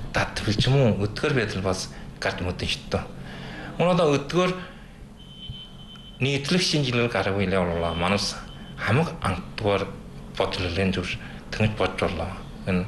татвилж юм уу өдгөр байдал бас гард мөдөн шттөө. Өнөөдөр өдгөр нийтлэг шинжилгээ гаргав илээ боллоо. Манус хамаг ангадугаар бодлолын зүр тэнэж бодж боллоо. Энэ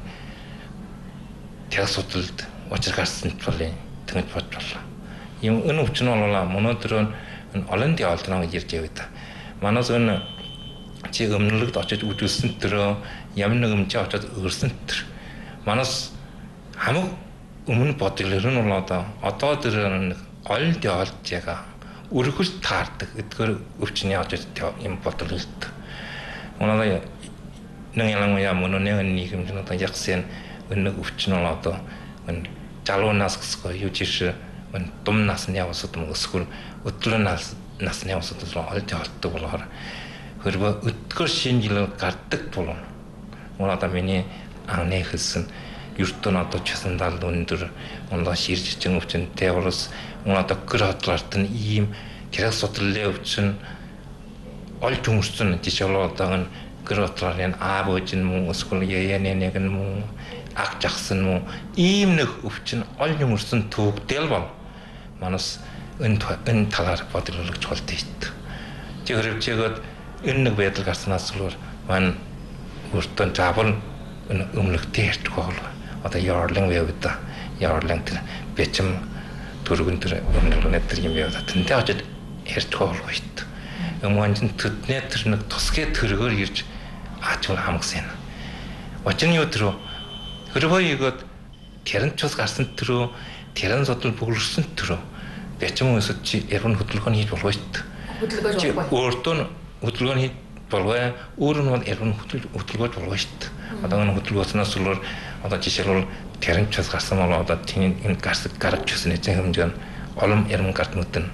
тэг судалд учир гарсан болын тэнэж бодж боллоо. Юм энэ өвчин боллоо. Өнөөдөр энэ олон диалднаа гэж ярьж байв та. Манус энэ чи өмнөлөгд очиж үзүүлсэн төрөө ямар нэг юм чи очиж өрсөн төр. Манус хамаг өмнө бодлоор нь болоо одоо тэр нэг олон диалд яга өргөл таардаг эдгээр өвчний очиж юм бодлолт. Өнөөдөр нэг ялангуяа мөнөний нийгэм нь одоо ягсан нэг өвчин бол одоо энэ залуунаас гэсгүй юу чиш энэ дум насны явсад юм эсвэл өдлөн насны явсад олж олддог болохоор хэрвээ өдгөр шинжилгээ гардаг бол одоо миний анхны хэлсэн ертөнө одоо часан дал өндөр онлоо ширжижин өвчнтэй болос одоо гэр хотлолт нь ийм тэрэг судлалын өвчин олж өмөрсөн жишээ бол одоо гэр хотлолын аав ээж нь мөн эсвэл яяны нэг нь мөн аг жагсан мөн ийм нэг өвчин олж өмөрсөн төвдөл бол манас энэ талаар бодлогч болтой шүү. Тэгэхээр чигээд энэ нэг байдал гарснаас зүгээр маань өөртөө заавал өмнөхтэй ярьчих бол одоо яарлан байвда яарлан тэр бэчм төргөн тэр өмнө тэр юм яваад тэнтэй очиж ярьчих болгоо шүү. Өмнө нь төдний тэр нэг тусгай төргөөр ирж аач хамгсан. Очны өдрөө хэрвээ игээд тэрэн чус гарсан төрөө тэрэн судал бүглэрсэн төрөө бэчм өсөж чи яруу хөдөлгөөн хийж болов шүү. Хөдөлгөөж болов. Өөртөө хөдөлгөөн хийж болов. Өөр нь яруу хөдөлгөөж болов шүү. Одоо энэ хөдөлгөөснөөс зүгээр одоо жишээлбэл тэрэн чус гарсан бол одоо тийм энэ гарч чусны хэмжээ нь олон ярим гарт мөтөн.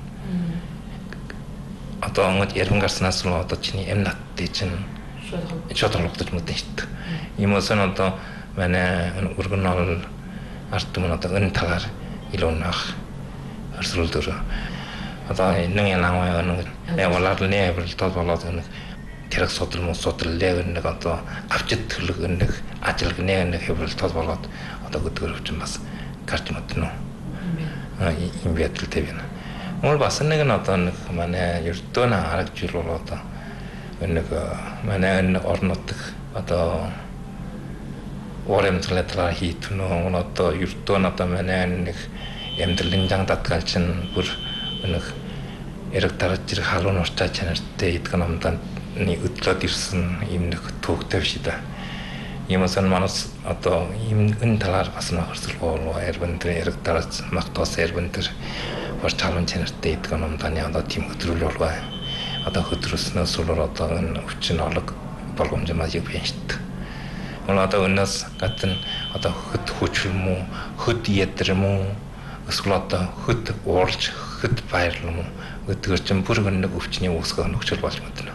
Одоо ингээд ярим гарснаас л одоо чиний эм наттай чинь шууд холбогдож мөтөн шүү. Иймээс нь одоо манай өргөнөл арт түмэн одоо энэ талаар илүү нах өрсөлдөр. Одоо нэг ялангуяа нэг явуулаад нээвэр тод болоод нэг тэрэг судлал нэг одоо авчид төлөг нэг ажил нэг хэврэл тод болоод одоо өдгөр өвчин бас гарч мөтнө. Ийм байдалтай байна. Мөн бас нэг нь одоо нэг манай ертөнө харагч жил бол одоо нэг манай энэ орнод одоо оремтлаа хийтнө одоо ертөнө одоо манай нэг амьдралын зан татгалч нь бүр нэг эрэг дараач халуун уртаа чанартай идэх намдан өдлөөд ирсэн юм нэг төвхтэй биш да. Ямаас нь манас одоо ийм энэ талаар бас нөхөрсөлгөө эрбэн дээр эрэг дараач магтоос эрбэн дээр бас халуун чанартай идэх намдан одоо тийм хөдрөл болов. Одоо хөдрөснөөс бол одоо энэ өвчин олог болгоомжмаа юу биш шүү. Одоо өнөөс гадна одоо хөд хүч юм уу хөд ядар юм уу эсвэл одоо хөд уурж хөд баярлал юм уу өдгөр чинь бүр нэг өвчний үүсгэх нөхцөл болж байна.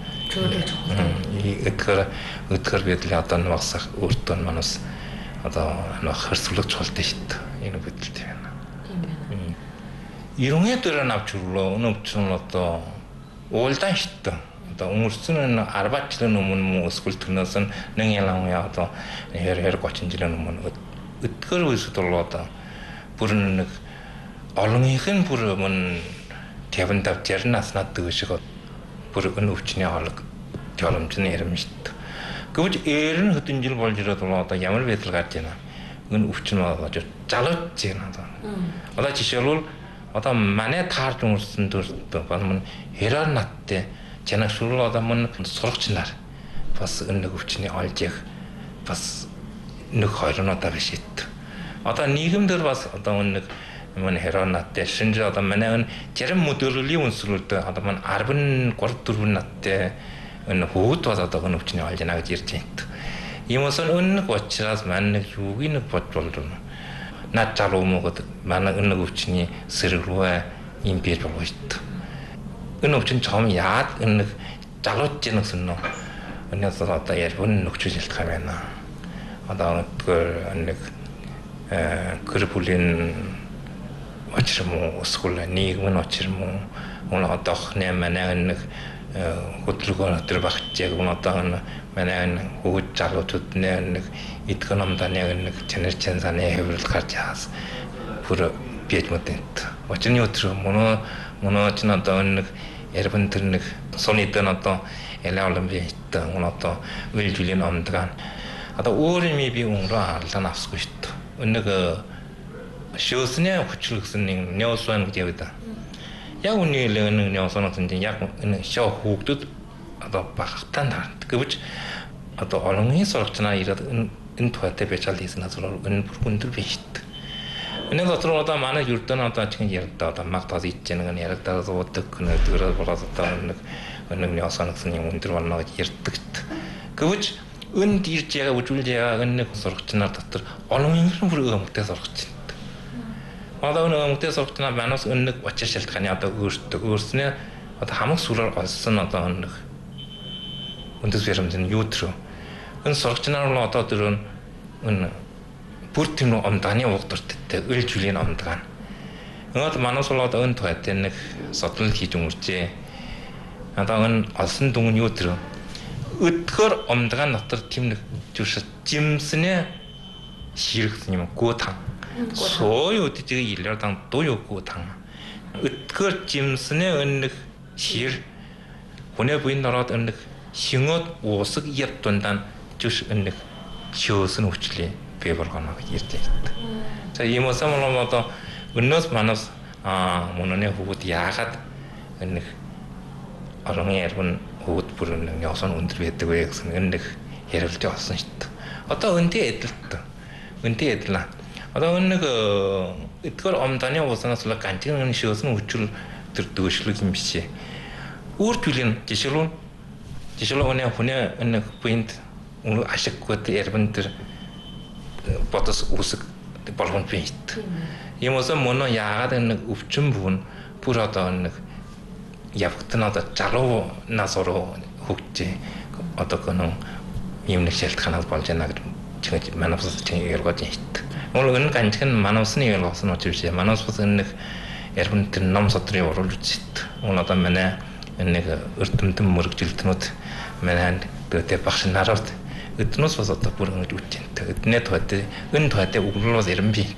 Өдгөр бидэл одоо нугасах өөртөө манус одоо хөрсөлгөж болтой шүү дээ. Энэ бидэлтэй байна. Тийм байна. Ерөнхий дээр авч өрлөө өнөөдөр одоо уулдан шүү дээ. Одоо өнгөрсөн 10 жилийн өмнө эсвэл тэрнээс нэг ялангуяа одоо 20-30 жилийн өмнө өдгөр үеэд бол одоо бүр нэг олонных нь бүр мөн 50-60 наснаад дэгшиг бүр энэ өвчний хоолог тохиоломжны ярим шүү дээ. Гэвч эрен хэдэн жил болж ирээд бол одоо ямар байдал гарч байна. Энэ өвчин болоод залууж байна одоо. Одоо жишээлбэл одоо манай таарч өнгөрсөн төрөлтөө мөн хэрээр наттай чанаршуул одоо мөн сурагч нар бас энэ өвчний олж яг бас нэг хоёрнуудаа биш ээ. Одоо нийгэмдэр бас одоо нэг мөн херонаттай шинж одоо манай зарим модуллийн үнсрүүд одоо мань 13-4 наттай энэ хөвд бол одоо энэ өвчний олж яана гэж ярьж байна. Иймээс өнөг учраас маань нэг юуг нэг бодж болно. Наад залуу мөгөд манай энэ өвчний сэргэрвэ юм бий болов шүү дээ. Энэ өвчин чом яад энэ залууч гэсэн нөө. Өнөөс одоо яг өнө нөхцөл хэлтэх юм байна. Одоо нэг гэрбүлийн очир муу эсвэл нийгмийн очир муу одоо манай нэг хөдөлгөөн өдр багчааг одоо манай хөгж залуучууд нэг идэх номданы нэг чанар чанзаны хэврэл гарч яас бүр бийж мэдэнт. Очны өдр мөнөө ч одоо нэг ярбан тэр нэг сонидэн одоо элеоломбиит одоо үйлдвэлийн номдган одоо өөрийн би өнгөрөө харлаа авсгүй шүү дээ. Нэг шөөснээ хүчлэгсэн нэг нёосон гэдэг юм да. Яг үнэхээр нэг нёосон гэдэг яг энэ шоо хүүхдүүд одоо багтаан таард. Гэвч одоо олонгийн сурагчнаа ирээд энэ тухайтай бичил хийсэн азраар энэ бүр өндөр биш шүү дээ. Энэ дотор одоо манай юрдэн одоо чин ярдаа одоо магтаад ич нэг ярдаа зуудаг нэг дөрөв болоод одоо нэг нёосон гэсэн юм өндөр болно гэж ярьдаг. Гэвч энэ ирж яга үжүүлж яга энэ сурагчнаар дотор олонгийн бүр өмгтэй сурагч. Одоо өнөөдөр сурагчнаа манаас өнөг очир шалтгааны одоо өөрснөө одоо хамаг сүрээр олсон одоо нэг өндөс баримтын юу төрөө. Энэ сурагчнаар нь одоо тэр энэ бүр тийм амдгааны угдурттай үйлжүүлийн амдгаан. Ингээд манаас бол одоо энэ тухайд нэг судлал хийж өнгөрчээ. Одоо энэ олсон дүн нь юу төрөө. Өдгөр амдгаан дотор тийм нэг зүрх жимснээ ширхсэн юм гоо тан. Сой үдтэй илэр дан дуйгүй тан. Өдгөр жимснээ өнөх шир хүнээ буйн ороод өнөх шингод уусаг яд дундан зүш өнөх шөөсөн өвчлээ бий болгоно гэж ярьж байна. За ийм усам одоо өнөөс манаас мөнөний хөвгүүд яагаад өнөх орон ярван хөвгүүд бүр нэг ясан өндөр байдаг вэ гэсэн өнөх ярилж олсон шүү дээ. Одоо өнтэй эдэлт. Өнтэй эдлээ. Одоо нэг эдгээр омданы уусанаас л ганцхан шөөсөн хүчил тэр дөөшлөг юм биш. Өөртөлийн жишээлбэл хүнээ нэг point ашиггүй ярбан тэр бодос үсэг болгонд бийт. Юмсаа мөн яагаад нэг өвчин бүн бүр одоо нэг явхтан одоо залуу насруу хөгжээ одоо гэнэ юм нэг шалтгаанаас болж байна гэж чи манайс чинь яргаж ийт. Өөрөөр ганцхан манайсны ялгасан учраас манайс бас нэг ярбан тэр ном содрын оруулж ийт. Одоо манай нэг өртөмтөн мөрөгжилтнүүд манай дэвтэ багш нарууд эднээс бас одоо бүр ингэж үтэнтэй. Эднээ тухайд энэ тухайд өгүүлбэл ярим бий.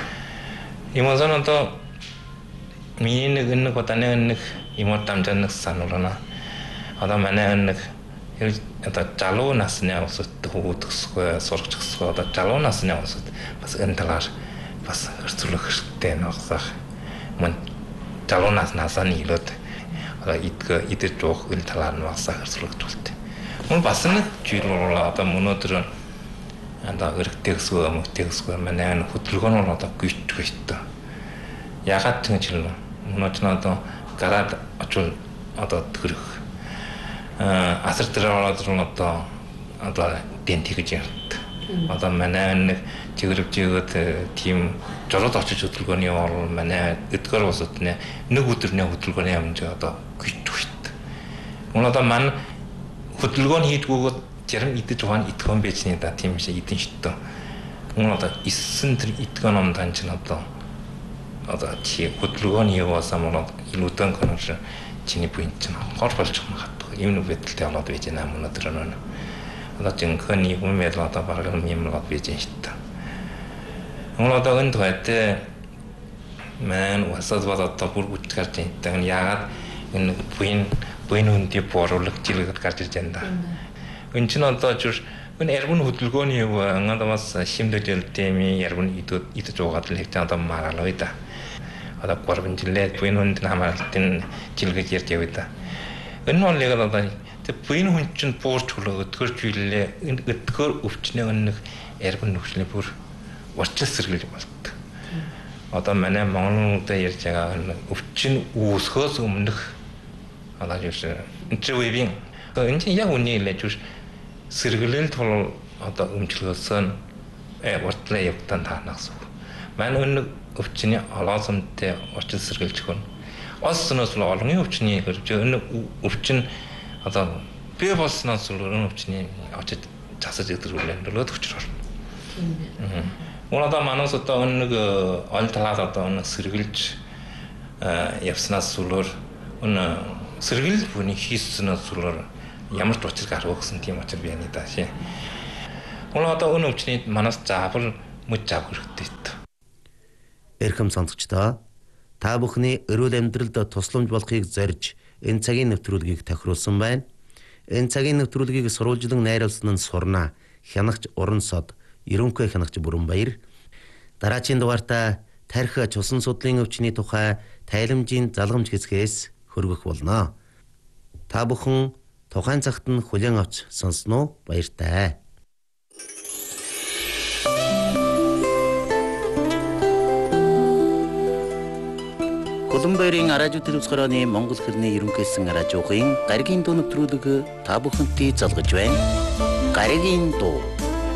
Имазон одоо миний нэг удаа нэг юм дамжаанаас сануулна. Одоо манай нэг одоо залуу насны усад хөвгдөхсгүй сурагчсгүй одоо залуу насны усад бас энэ талаар бас хөрцөлөх хэрэгтэй нөхсах мөн залуу наснаас нь илүүд одоо идэж уух энэ талаар нь бас хөрцөлөгч болтой. Мөн бас нэг жишээл одоо өнөөдөр одоо өргөтэйгсгүй мөгтэйгсгүй манай хөдөлгөөн нь одоо гүйтгэх хэрэгтэй. Ягаад гэж хэлнэ? Өнөөдөр одоо гараад очвол одоо төрөх асар дээр ороод одоо дэнт гэж ярьдаг. Одоо манай нэг чигэрвжигэд тийм жолоод очиж хөдөлгөөний орол манай эдгээр усад нэг өдрний хөдөлгөөний хэмжээ одоо гүйтгэх хэрэгтэй. Мөн одоо манай хөдөлгөөн хийдгүүгээд зарим идэж байгаа нь идэхэн байжны да тийм шиг идэн шттэ. Мөн одоо исэн тэр идэхэн номдан ч одоо чи хөдөлгөөний яваасаа мөн илүүдэн конш чиний буйн ч гол болж байгаа. Ийм нэг байдалтай болоод байж байна өнөөдөр нь. Одоо жинхэнэ юм ял одоо бараг юм болоод байж байна шүү дээ. Одоо энэ тухайд маань усад бодоод бүр үт гарч байна. Яагаад энэ буйн үнэтэй боруулах жилгээд гарч ирж байна да. Энэ чинь одоо зүр энэ ярбан хөдөлгөөний юу одоо бас шимдэжэл теми ярбан идэж уугаад л их одоо маралаа да. Одоо 3 жилээ буйн үнэтэй хамаалтын жилгээд ярьж яваа да. Энэ нь яг одоо тэг буйн хүн чинь буурч хөлөө өдгөрч билээ өдгөр өвчнээ өнөх ярбан нөхцөлний бүр урчлал сэргийлж болт. Одоо манай Монголд ярьж байгаа өвчин үүсгөөс өмнөх одоо юуш энэвийн энэ чинь яг үний лэж сэргийлэлт бол одоо өмчлөөс нь уртлаа явтан таанаас. Манай өнөг өвчний олоосомтой урчлал сэргийлж хөн олсноос л олонгийн өвчний хэрэг энэ өвчин одоо бий болсноос л энэ өвчний очиж засаж идэвхжүүлэн нөлөөд өчрөр. Одоо манайс одоо нэг ол талаас одоо нэг сэргийлж явснаас сүлөр энэ сэргэл бүний хийснээр сүлээр ямар ч учир гарах гэсэн тийм учир байна да шээ. Уул одоо өнөө өвчний манаас заавал мөч заав хэрэгтэй. Эрхэм сонсогчдоо та бүхний эрүүл амьдралд тусламж болохыг зорж энэ цагийн нэвтрүүлгийг тохируулсан байна. Энэ цагийн нэвтрүүлгийг сурвалжлан найруулсан нь Сурна, хянагч Уран Сод, ерөнхий хянагч Бүрэнбаяр. Дараагийн дугаартаа тарих цусан судлалын өвчний тухай тайламжийн залгамж хэсгээс хөргөх болно. Та бүхэн тухайн цагт нь хүлээн авч сонсноо баяртай. Улаанбаярын радио телевизхороны Монгол хэлний ерөнхийсэн радиогийн гаригийн дуу нэвтрүүлэг та бүхэнтэй залгаж байна. Гаригийн дуу.